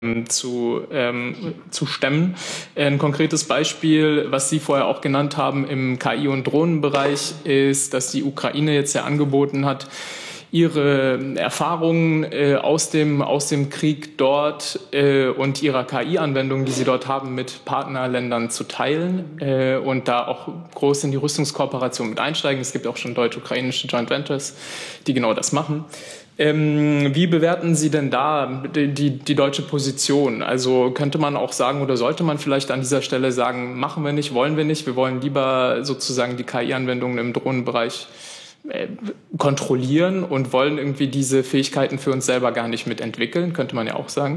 zu stemmen. Ein konkretes Beispiel, was Sie vorher auch genannt haben im KI- und Drohnenbereich, ist, dass die Ukraine jetzt ja angeboten hat, ihre Erfahrungen aus dem Krieg dort und ihrer KI-Anwendungen, die sie dort haben, mit Partnerländern zu teilen und da auch groß in die Rüstungskooperation mit einsteigen. Es gibt auch schon deutsch-ukrainische Joint Ventures, die genau das machen. Wie bewerten Sie denn da die deutsche Position? Also könnte man auch sagen oder sollte man vielleicht an dieser Stelle sagen, machen wir nicht, wollen wir nicht, wir wollen lieber sozusagen die KI-Anwendungen im Drohnenbereich kontrollieren und wollen irgendwie diese Fähigkeiten für uns selber gar nicht mitentwickeln, könnte man ja auch sagen.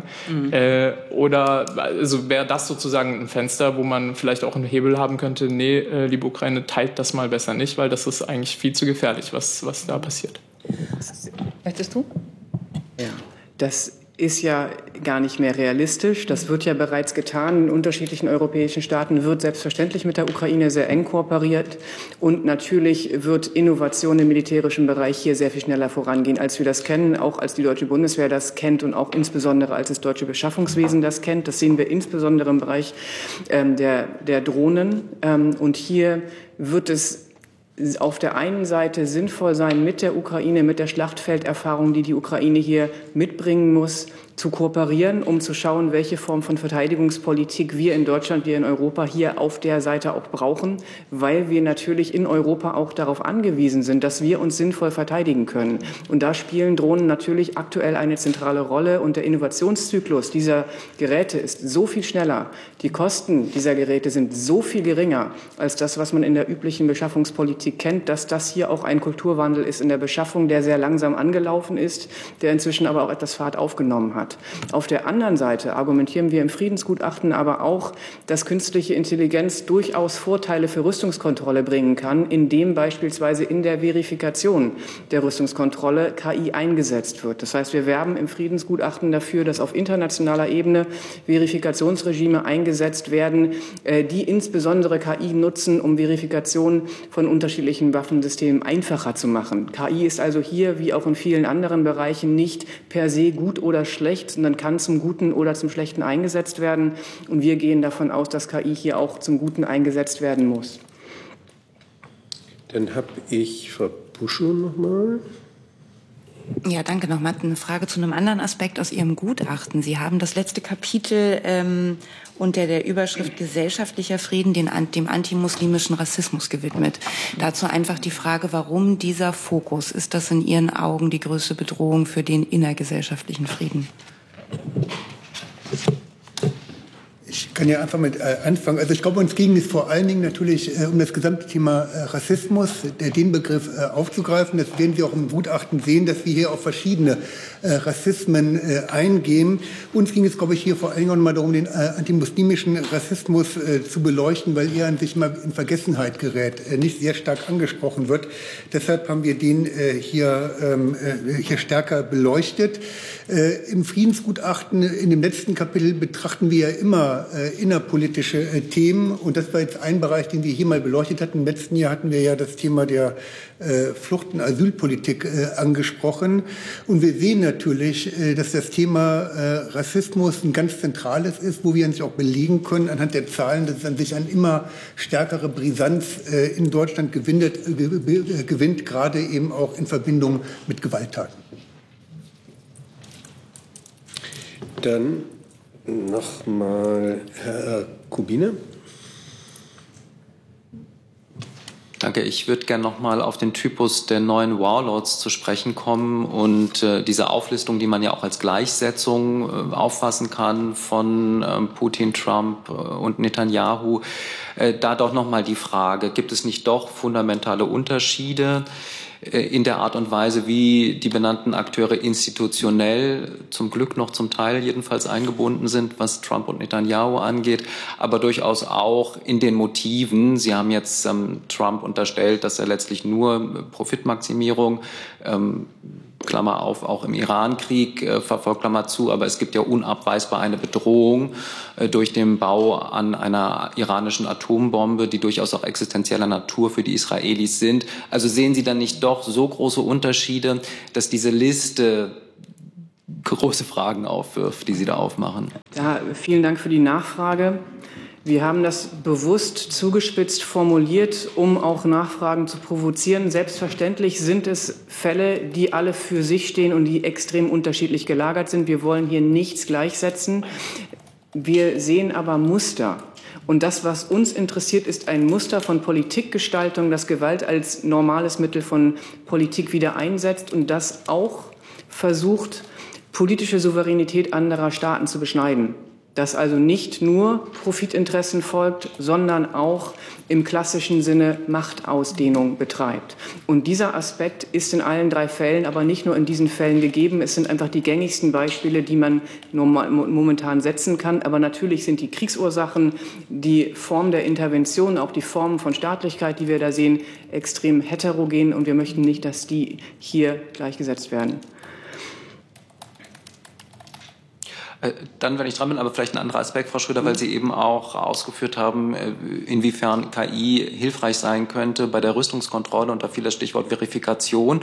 Oder also wäre das sozusagen ein Fenster, wo man vielleicht auch einen Hebel haben könnte, nee, liebe Ukraine, teilt das mal besser nicht, weil das ist eigentlich viel zu gefährlich, was da passiert. Möchtest du? Ja, das ist ja gar nicht mehr realistisch. Das wird ja bereits getan. In unterschiedlichen europäischen Staaten wird selbstverständlich mit der Ukraine sehr eng kooperiert. Und natürlich wird Innovation im militärischen Bereich hier sehr viel schneller vorangehen, als wir das kennen, auch als die deutsche Bundeswehr das kennt und auch insbesondere als das deutsche Beschaffungswesen das kennt. Das sehen wir insbesondere im Bereich der Drohnen. Und hier wird es auf der einen Seite sinnvoll sein, mit der Ukraine, mit der Schlachtfelderfahrung, die die Ukraine hier mitbringen muss, zu kooperieren, um zu schauen, welche Form von Verteidigungspolitik wir in Deutschland, wir in Europa hier auf der Seite auch brauchen, weil wir natürlich in Europa auch darauf angewiesen sind, dass wir uns sinnvoll verteidigen können. Und da spielen Drohnen natürlich aktuell eine zentrale Rolle. Und der Innovationszyklus dieser Geräte ist so viel schneller. Die Kosten dieser Geräte sind so viel geringer als das, was man in der üblichen Beschaffungspolitik kennt, dass das hier auch ein Kulturwandel ist in der Beschaffung, der sehr langsam angelaufen ist, der inzwischen aber auch etwas Fahrt aufgenommen hat. Auf der anderen Seite argumentieren wir im Friedensgutachten aber auch, dass künstliche Intelligenz durchaus Vorteile für Rüstungskontrolle bringen kann, indem beispielsweise in der Verifikation der Rüstungskontrolle KI eingesetzt wird. Das heißt, wir werben im Friedensgutachten dafür, dass auf internationaler Ebene Verifikationsregime eingesetzt werden, die insbesondere KI nutzen, um Verifikation von unterschiedlichen Waffensystemen einfacher zu machen. KI ist also hier, wie auch in vielen anderen Bereichen, nicht per se gut oder schlecht, sondern kann zum Guten oder zum Schlechten eingesetzt werden. Und wir gehen davon aus, dass KI hier auch zum Guten eingesetzt werden muss. Dann habe ich Frau Buschow noch mal. Ja, danke nochmal. Eine Frage zu einem anderen Aspekt aus Ihrem Gutachten. Sie haben das letzte Kapitel unter der Überschrift gesellschaftlicher Frieden dem antimuslimischen Rassismus gewidmet. Dazu einfach die Frage, warum dieser Fokus? Ist das in Ihren Augen die größte Bedrohung für den innergesellschaftlichen Frieden? Ich kann ja einfach mit anfangen. Also ich glaube, uns ging es vor allen Dingen natürlich um das gesamte Thema Rassismus, den Begriff aufzugreifen. Das werden Sie auch im Gutachten sehen, dass wir hier auf verschiedene Rassismen eingehen. Uns ging es, glaube ich, hier vor allen Dingen auch mal darum, den antimuslimischen Rassismus zu beleuchten, weil er an sich mal in Vergessenheit gerät, nicht sehr stark angesprochen wird. Deshalb haben wir den hier stärker beleuchtet. Im Friedensgutachten in dem letzten Kapitel betrachten wir ja immer innerpolitische Themen. Und das war jetzt ein Bereich, den wir hier mal beleuchtet hatten. Im letzten Jahr hatten wir ja das Thema der Flucht- und Asylpolitik angesprochen. Und wir sehen natürlich, dass das Thema Rassismus ein ganz zentrales ist, wo wir uns auch belegen können anhand der Zahlen, dass es an sich an immer stärkere Brisanz in Deutschland gewinnt, gerade eben auch in Verbindung mit Gewalttaten. Dann noch mal Herr Kubine. Danke. Ich würde gerne noch mal auf den Typus der neuen Warlords zu sprechen kommen und diese Auflistung, die man ja auch als Gleichsetzung auffassen kann von Putin, Trump und Netanyahu. Da doch noch mal die Frage, gibt es nicht doch fundamentale Unterschiede in der Art und Weise, wie die benannten Akteure institutionell zum Glück noch zum Teil jedenfalls eingebunden sind, was Trump und Netanyahu angeht, aber durchaus auch in den Motiven. Sie haben jetzt Trump unterstellt, dass er letztlich nur Profitmaximierung, Klammer auf, auch im Irankrieg verfolgt, Klammer zu, aber es gibt ja unabweisbar eine Bedrohung durch den Bau an einer iranischen Atombombe, die durchaus auch existenzieller Natur für die Israelis sind. Also sehen Sie dann nicht doch so große Unterschiede, dass diese Liste große Fragen aufwirft, die Sie da aufmachen. Ja, vielen Dank für die Nachfrage. Wir haben das bewusst zugespitzt formuliert, um auch Nachfragen zu provozieren. Selbstverständlich sind es Fälle, die alle für sich stehen und die extrem unterschiedlich gelagert sind. Wir wollen hier nichts gleichsetzen. Wir sehen aber Muster. Und das, was uns interessiert, ist ein Muster von Politikgestaltung, das Gewalt als normales Mittel von Politik wieder einsetzt und das auch versucht, politische Souveränität anderer Staaten zu beschneiden. Das also nicht nur Profitinteressen folgt, sondern auch im klassischen Sinne Machtausdehnung betreibt. Und dieser Aspekt ist in allen 3 Fällen, aber nicht nur in diesen Fällen gegeben. Es sind einfach die gängigsten Beispiele, die man momentan setzen kann. Aber natürlich sind die Kriegsursachen, die Form der Intervention, auch die Formen von Staatlichkeit, die wir da sehen, extrem heterogen. Und wir möchten nicht, dass die hier gleichgesetzt werden. Dann, wenn ich dran bin, aber vielleicht ein anderer Aspekt, Frau Schröder, weil Sie eben auch ausgeführt haben, inwiefern KI hilfreich sein könnte bei der Rüstungskontrolle, und da fiel das Stichwort Verifikation.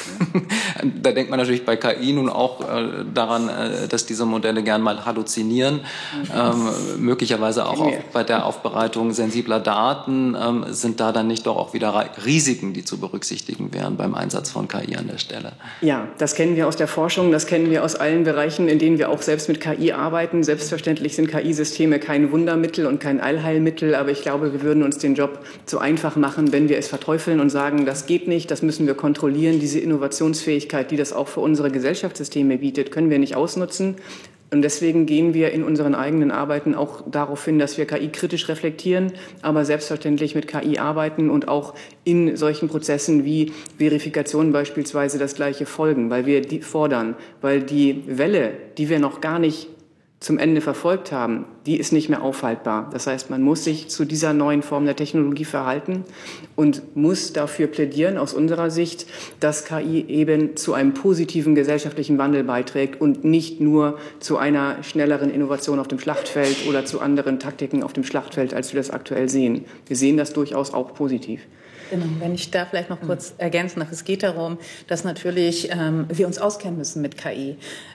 Da denkt man natürlich bei KI nun auch daran, dass diese Modelle gern mal halluzinieren, möglicherweise auch bei der Aufbereitung sensibler Daten. Sind da dann nicht doch auch wieder Risiken, die zu berücksichtigen wären beim Einsatz von KI an der Stelle? Ja, das kennen wir aus der Forschung, das kennen wir aus allen Bereichen, in denen wir auch selbst mit KI arbeiten. Selbstverständlich sind KI-Systeme kein Wundermittel und kein Allheilmittel, aber ich glaube, wir würden uns den Job zu einfach machen, wenn wir es verteufeln und sagen, das geht nicht, das müssen wir kontrollieren. Diese Innovationsfähigkeit, die das auch für unsere Gesellschaftssysteme bietet, können wir nicht ausnutzen. Und deswegen gehen wir in unseren eigenen Arbeiten auch darauf hin, dass wir KI kritisch reflektieren, aber selbstverständlich mit KI arbeiten und auch in solchen Prozessen wie Verifikation beispielsweise das Gleiche folgen, weil wir die fordern, weil die Welle, die wir noch gar nicht zum Ende verfolgt haben, die ist nicht mehr aufhaltbar. Das heißt, man muss sich zu dieser neuen Form der Technologie verhalten und muss dafür plädieren, aus unserer Sicht, dass KI eben zu einem positiven gesellschaftlichen Wandel beiträgt und nicht nur zu einer schnelleren Innovation auf dem Schlachtfeld oder zu anderen Taktiken auf dem Schlachtfeld, als wir das aktuell sehen. Wir sehen das durchaus auch positiv. Genau, wenn ich da vielleicht noch kurz ergänzen darf. Es geht darum, dass natürlich wir uns auskennen müssen mit KI.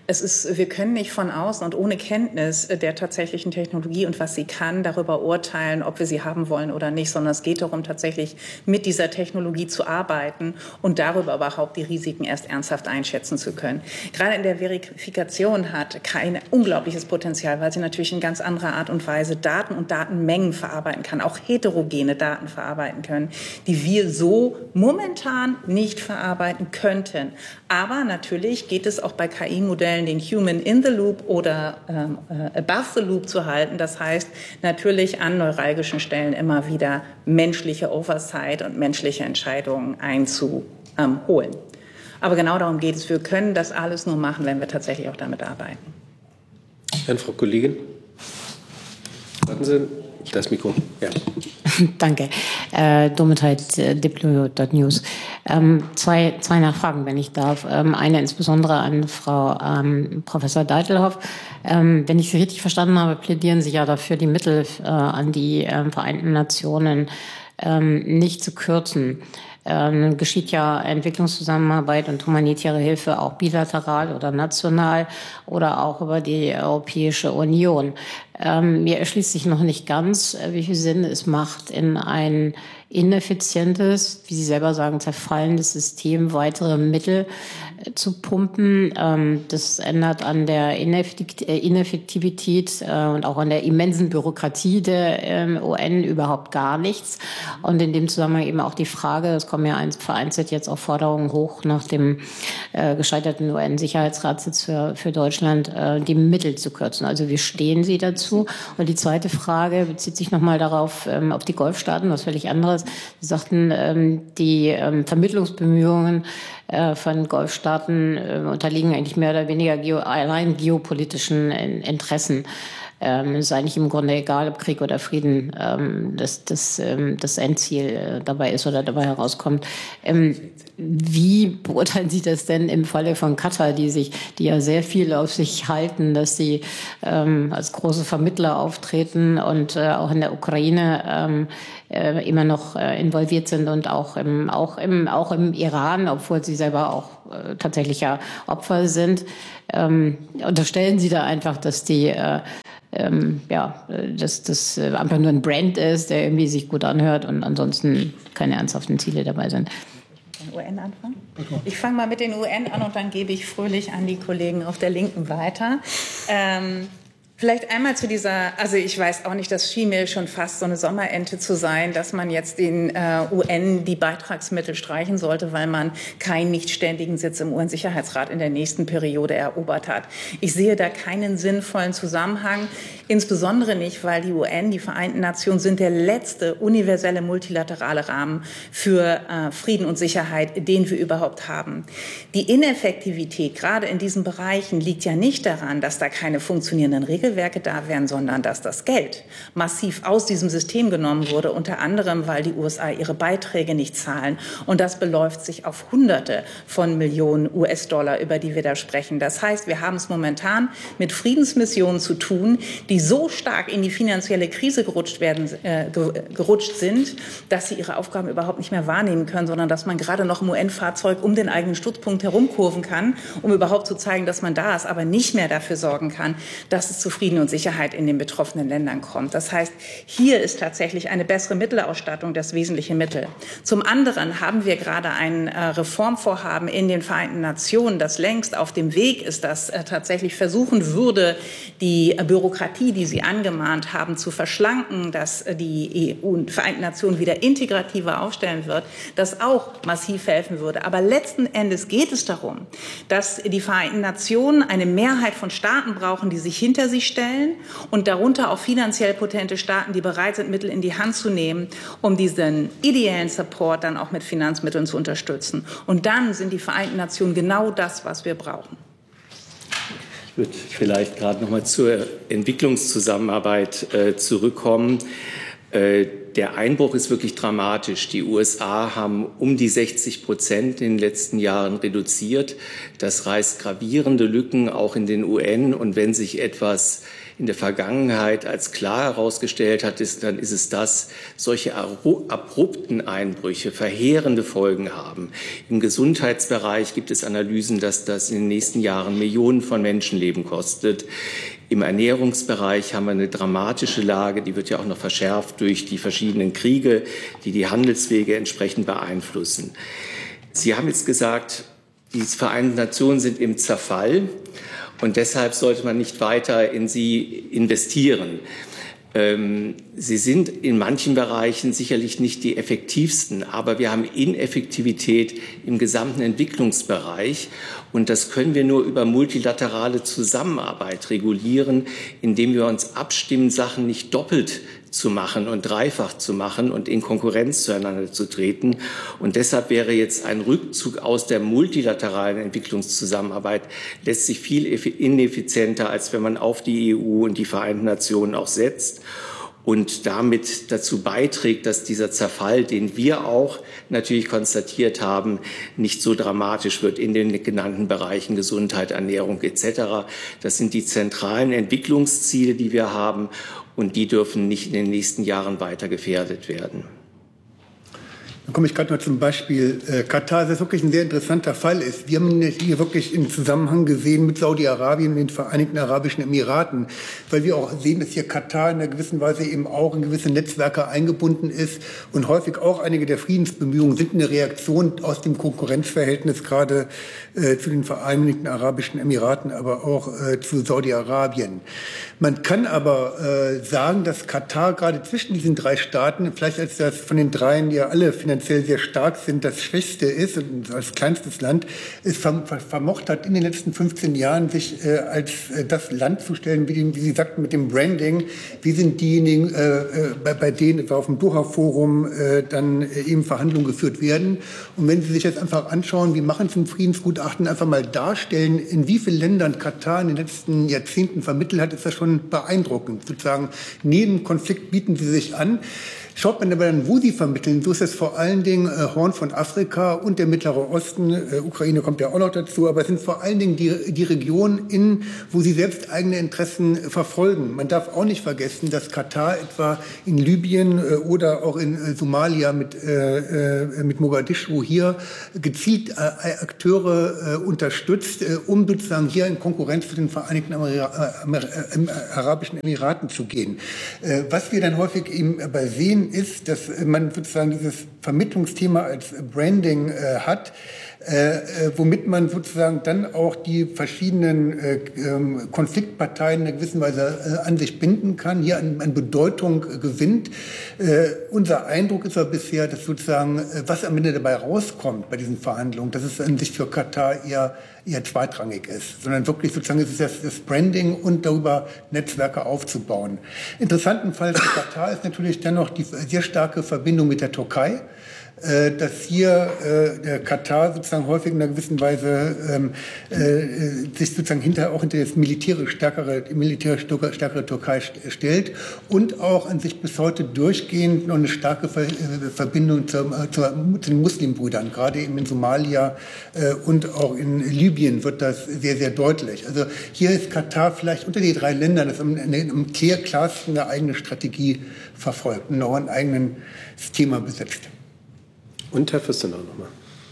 Wir können nicht von außen und ohne Kenntnis der tatsächlichen Technologie und was sie kann, darüber urteilen, ob wir sie haben wollen oder nicht, sondern es geht darum, tatsächlich mit dieser Technologie zu arbeiten und darüber überhaupt die Risiken erst ernsthaft einschätzen zu können. Gerade in der Verifikation hat KI ein unglaubliches Potenzial, weil sie natürlich in ganz anderer Art und Weise Daten und Datenmengen verarbeiten kann, auch heterogene Daten verarbeiten können, die wir so momentan nicht verarbeiten könnten. Aber natürlich geht es auch bei KI-Modellen, den Human in the Loop oder above the Loop zu halten. Das heißt, natürlich an neuralgischen Stellen immer wieder menschliche Oversight und menschliche Entscheidungen einzuholen. Aber genau darum geht es. Wir können das alles nur machen, wenn wir tatsächlich auch damit arbeiten. Frau Kollegin, warten Sie. Das Mikro, ja. Danke. Domitheit, Diplo.news. Zwei Nachfragen, wenn ich darf. Eine insbesondere an Frau Professor Deitelhoff. Wenn ich Sie richtig verstanden habe, plädieren Sie ja dafür, die Mittel an die Vereinten Nationen nicht zu kürzen. Geschieht ja Entwicklungszusammenarbeit und humanitäre Hilfe auch bilateral oder national oder auch über die Europäische Union. Mir erschließt sich noch nicht ganz, wie viel Sinn es macht, in ein ineffizientes, wie Sie selber sagen, zerfallendes System weitere Mittel zu pumpen. Das ändert an der Ineffektivität und auch an der immensen Bürokratie der UN überhaupt gar nichts. Und in dem Zusammenhang eben auch die Frage, es kommen ja vereinzelt jetzt auch Forderungen hoch nach dem gescheiterten UN-Sicherheitssitz für Deutschland, die Mittel zu kürzen. Also wie stehen Sie dazu? Und die zweite Frage bezieht sich nochmal darauf, auf die Golfstaaten, was völlig anderes. Sie sagten, die Vermittlungsbemühungen von Golfstaaten unterliegen eigentlich mehr oder weniger allein geopolitischen Interessen. Es ist eigentlich im Grunde egal, ob Krieg oder Frieden das Endziel dabei ist oder dabei herauskommt. Wie beurteilen Sie das denn im Falle von Katar, die ja sehr viel auf sich halten, dass sie als große Vermittler auftreten und auch in der Ukraine immer noch involviert sind und auch im Iran, obwohl sie selber auch tatsächlicher Opfer sind. Unterstellen Sie da einfach, dass dass das einfach nur ein Brand ist, der irgendwie sich gut anhört und ansonsten keine ernsthaften Ziele dabei sind? UN anfangen? Ich fange mal mit den UN an und dann gebe ich fröhlich an die Kollegen auf der Linken weiter. Vielleicht einmal zu dieser, also ich weiß auch nicht, das schien mir schon fast so eine Sommerente zu sein, dass man jetzt den UN die Beitragsmittel streichen sollte, weil man keinen nicht ständigen Sitz im UN-Sicherheitsrat in der nächsten Periode erobert hat. Ich sehe da keinen sinnvollen Zusammenhang, insbesondere nicht, weil die UN, die Vereinten Nationen, sind der letzte universelle multilaterale Rahmen für Frieden und Sicherheit, den wir überhaupt haben. Die Ineffektivität gerade in diesen Bereichen liegt ja nicht daran, dass da keine funktionierenden Regelwerke da wären, sondern dass das Geld massiv aus diesem System genommen wurde, unter anderem, weil die USA ihre Beiträge nicht zahlen. Und das beläuft sich auf Hunderte von Millionen US-Dollar, über die wir da sprechen. Das heißt, wir haben es momentan mit Friedensmissionen zu tun, die so stark in die finanzielle Krise gerutscht sind, dass sie ihre Aufgaben überhaupt nicht mehr wahrnehmen können, sondern dass man gerade noch im UN-Fahrzeug um den eigenen Stützpunkt herumkurven kann, um überhaupt zu zeigen, dass man da ist, aber nicht mehr dafür sorgen kann, dass es zu Frieden und Sicherheit in den betroffenen Ländern kommt. Das heißt, hier ist tatsächlich eine bessere Mittelausstattung das wesentliche Mittel. Zum anderen haben wir gerade ein Reformvorhaben in den Vereinten Nationen, das längst auf dem Weg ist, das tatsächlich versuchen würde, die Bürokratie, die Sie angemahnt haben, zu verschlanken, dass die EU und Vereinten Nationen wieder integrativer aufstellen wird, das auch massiv helfen würde. Aber letzten Endes geht es darum, dass die Vereinten Nationen eine Mehrheit von Staaten brauchen, die sich hinter sich stellen und darunter auch finanziell potente Staaten, die bereit sind, Mittel in die Hand zu nehmen, um diesen ideellen Support dann auch mit Finanzmitteln zu unterstützen. Und dann sind die Vereinten Nationen genau das, was wir brauchen. Ich würde vielleicht gerade noch mal zur Entwicklungszusammenarbeit zurückkommen. Der Einbruch ist wirklich dramatisch. Die USA haben um die 60% in den letzten Jahren reduziert. Das reißt gravierende Lücken auch in den UN. Und wenn sich etwas in der Vergangenheit als klar herausgestellt hat, dann ist es das, solche abrupten Einbrüche verheerende Folgen haben. Im Gesundheitsbereich gibt es Analysen, dass das in den nächsten Jahren Millionen von Menschenleben kostet. Im Ernährungsbereich haben wir eine dramatische Lage, die wird ja auch noch verschärft durch die verschiedenen Kriege, die die Handelswege entsprechend beeinflussen. Sie haben jetzt gesagt, die Vereinten Nationen sind im Zerfall und deshalb sollte man nicht weiter in sie investieren. Sie sind in manchen Bereichen sicherlich nicht die effektivsten, aber wir haben Ineffektivität im gesamten Entwicklungsbereich. Und das können wir nur über multilaterale Zusammenarbeit regulieren, indem wir uns abstimmen, Sachen nicht doppelt zu machen und dreifach zu machen und in Konkurrenz zueinander zu treten. Und deshalb wäre jetzt ein Rückzug aus der multilateralen Entwicklungszusammenarbeit lässt sich viel ineffizienter, als wenn man auf die EU und die Vereinten Nationen auch setzt und damit dazu beiträgt, dass dieser Zerfall, den wir auch natürlich konstatiert haben, nicht so dramatisch wird in den genannten Bereichen Gesundheit, Ernährung etc. Das sind die zentralen Entwicklungsziele, die wir haben, und die dürfen nicht in den nächsten Jahren weiter gefährdet werden. Dann komme ich gerade noch zum Beispiel Katar, das wirklich ein sehr interessanter Fall ist. Wir haben ihn hier wirklich im Zusammenhang gesehen mit Saudi-Arabien und den Vereinigten Arabischen Emiraten, weil wir auch sehen, dass hier Katar in einer gewissen Weise eben auch in gewisse Netzwerke eingebunden ist und häufig auch einige der Friedensbemühungen sind eine Reaktion aus dem Konkurrenzverhältnis gerade zu den Vereinigten Arabischen Emiraten, aber auch zu Saudi-Arabien. Man kann aber sagen, dass Katar gerade zwischen diesen drei Staaten, vielleicht als das von den dreien ja alle finanziell sehr stark sind, das Schwächste ist und als kleinstes Land, es vermocht hat, in den letzten 15 Jahren sich als das Land zu stellen, wie Sie sagten, mit dem Branding. Wie sind diejenigen, bei denen auf dem Doha-Forum dann eben Verhandlungen geführt werden? Und wenn Sie sich jetzt einfach anschauen, wie machen Sie im Friedensgutachten, einfach mal darstellen, in wie vielen Ländern Katar in den letzten Jahrzehnten vermittelt hat, ist das schon beeindruckend. Sozusagen neben Konflikt bieten Sie sich an. Schaut man aber dann, wo Sie vermitteln, so ist es vor allem allen Dingen Horn von Afrika und der Mittlere Osten. Ukraine kommt ja auch noch dazu, aber es sind vor allen Dingen die Regionen, wo sie selbst eigene Interessen verfolgen. Man darf auch nicht vergessen, dass Katar etwa in Libyen oder auch in Somalia mit Mogadischu hier gezielt Akteure unterstützt, um sozusagen hier in Konkurrenz zu den Vereinigten Arabischen Emiraten zu gehen. Was wir dann häufig eben aber sehen, ist, dass man sozusagen dieses Vermittlungsthema als Branding hat, womit man sozusagen dann auch die verschiedenen Konfliktparteien in einer gewissen Weise an sich binden kann, hier an Bedeutung gewinnt. Unser Eindruck ist aber bisher, dass sozusagen, was am Ende dabei rauskommt bei diesen Verhandlungen, dass es an sich für Katar eher zweitrangig ist, sondern wirklich sozusagen ist es das Branding und darüber Netzwerke aufzubauen. Interessantenfalls für Katar ist natürlich dann noch die sehr starke Verbindung mit der Türkei, dass hier der Katar sozusagen häufig in einer gewissen Weise sich sozusagen hinter das militärisch stärkere Türkei stellt und auch an sich bis heute durchgehend noch eine starke Verbindung zu den Muslimbrüdern, gerade eben in Somalia und auch in Libyen wird das sehr, sehr deutlich. Also hier ist Katar vielleicht unter die drei Länder, das am klarsten eine eigene Strategie verfolgt und auch ein eigenes Thema besetzt. Und Herr Fürstenau nochmal.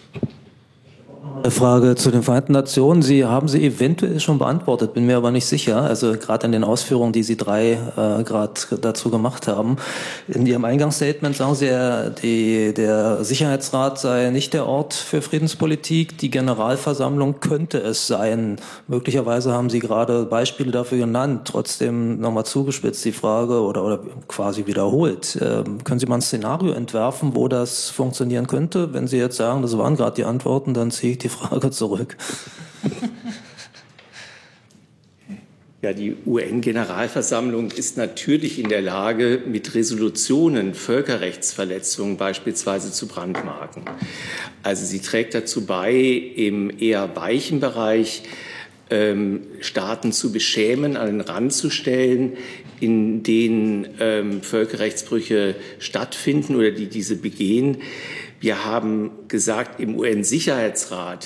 Eine Frage zu den Vereinten Nationen. Sie haben sie eventuell schon beantwortet, bin mir aber nicht sicher. Also gerade in den Ausführungen, die Sie drei gerade dazu gemacht haben. In Ihrem Eingangsstatement sagen Sie, der Sicherheitsrat sei nicht der Ort für Friedenspolitik. Die Generalversammlung könnte es sein. Möglicherweise haben Sie gerade Beispiele dafür genannt. Trotzdem nochmal zugespitzt die Frage oder quasi wiederholt. Können Sie mal ein Szenario entwerfen, wo das funktionieren könnte? Wenn Sie jetzt sagen, das waren gerade die Antworten, dann ziehe ich die Frage zurück. Ja, die UN-Generalversammlung ist natürlich in der Lage, mit Resolutionen Völkerrechtsverletzungen beispielsweise zu brandmarken. Also sie trägt dazu bei, im eher weichen Bereich Staaten zu beschämen, an den Rand zu stellen, in denen Völkerrechtsbrüche stattfinden oder die diese begehen. Wir haben gesagt, im UN-Sicherheitsrat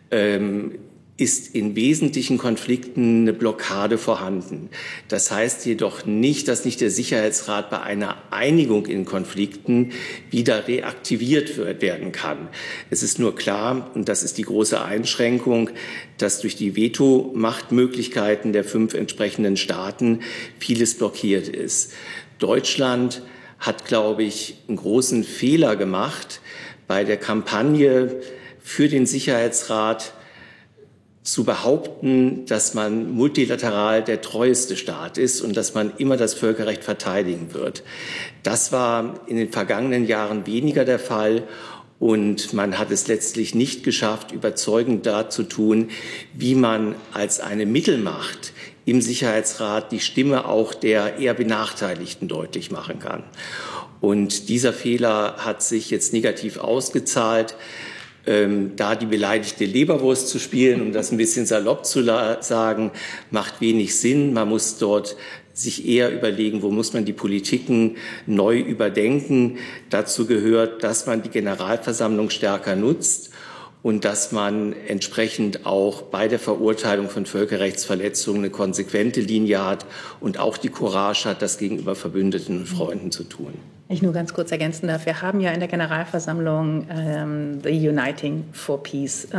ist in wesentlichen Konflikten eine Blockade vorhanden. Das heißt jedoch nicht, dass nicht der Sicherheitsrat bei einer Einigung in Konflikten wieder reaktiviert werden kann. Es ist nur klar, und das ist die große Einschränkung, dass durch die Vetomachtmöglichkeiten der 5 entsprechenden Staaten vieles blockiert ist. Deutschland hat, glaube ich, einen großen Fehler gemacht, bei der Kampagne für den Sicherheitsrat zu behaupten, dass man multilateral der treueste Staat ist und dass man immer das Völkerrecht verteidigen wird. Das war in den vergangenen Jahren weniger der Fall. Und man hat es letztlich nicht geschafft, überzeugend darzutun, wie man als eine Mittelmacht im Sicherheitsrat die Stimme auch der eher Benachteiligten deutlich machen kann. Und dieser Fehler hat sich jetzt negativ ausgezahlt. Da die beleidigte Leberwurst zu spielen, um das ein bisschen salopp zu sagen, macht wenig Sinn. Man muss dort sich eher überlegen, wo muss man die Politiken neu überdenken. Dazu gehört, dass man die Generalversammlung stärker nutzt und dass man entsprechend auch bei der Verurteilung von Völkerrechtsverletzungen eine konsequente Linie hat und auch die Courage hat, das gegenüber Verbündeten und Freunden zu tun. Ich nur ganz kurz ergänzen darf, wir haben ja in der Generalversammlung die Uniting for Peace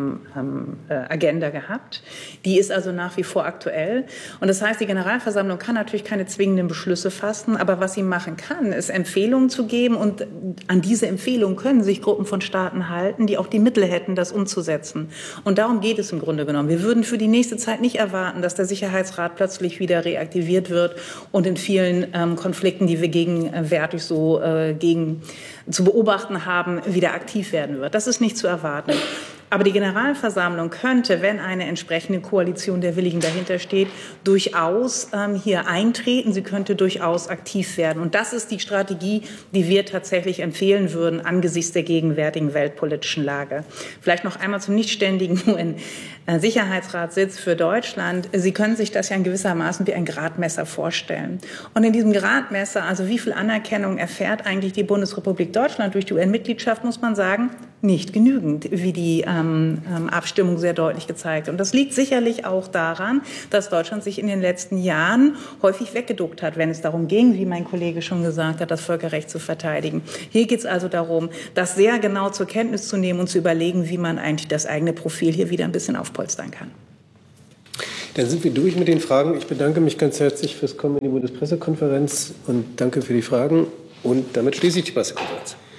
Agenda gehabt. Die ist also nach wie vor aktuell. Und das heißt, die Generalversammlung kann natürlich keine zwingenden Beschlüsse fassen, aber was sie machen kann, ist Empfehlungen zu geben. Und an diese Empfehlungen können sich Gruppen von Staaten halten, die auch die Mittel hätten, das umzusetzen. Und darum geht es im Grunde genommen. Wir würden für die nächste Zeit nicht erwarten, dass der Sicherheitsrat plötzlich wieder reaktiviert wird und in vielen Konflikten, die wir gegenwärtig zu beobachten haben, wieder aktiv werden wird. Das ist nicht zu erwarten. Aber die Generalversammlung könnte, wenn eine entsprechende Koalition der Willigen dahinter steht, durchaus hier eintreten. Sie könnte durchaus aktiv werden. Und das ist die Strategie, die wir tatsächlich empfehlen würden angesichts der gegenwärtigen weltpolitischen Lage. Vielleicht noch einmal zum nichtständigen UN-Sicherheitsratssitz für Deutschland. Sie können sich das ja in gewissermaßen wie ein Gradmesser vorstellen. Und in diesem Gradmesser, also wie viel Anerkennung erfährt eigentlich die Bundesrepublik Deutschland durch die UN-Mitgliedschaft, muss man sagen, nicht genügend, wie die Abstimmung sehr deutlich gezeigt hat. Und das liegt sicherlich auch daran, dass Deutschland sich in den letzten Jahren häufig weggeduckt hat, wenn es darum ging, wie mein Kollege schon gesagt hat, das Völkerrecht zu verteidigen. Hier geht es also darum, das sehr genau zur Kenntnis zu nehmen und zu überlegen, wie man eigentlich das eigene Profil hier wieder ein bisschen aufpolstern kann. Dann sind wir durch mit den Fragen. Ich bedanke mich ganz herzlich fürs Kommen in die Bundespressekonferenz und danke für die Fragen. Und damit schließe ich die Pressekonferenz.